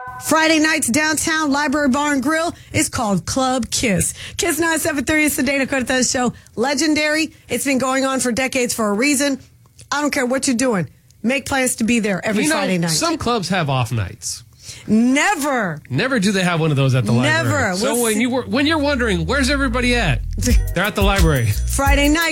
Friday nights downtown Library Bar and Grill is called Club Kiss. Kiss 9730 is the Dana Cortez Show. Legendary. It's been going on for decades for a reason. I don't care what you're doing. Make plans to be there every Friday night. Some clubs have off nights. Never do they have one of those at the library. Never. So when you're wondering, where's everybody at? They're at the library. Friday night.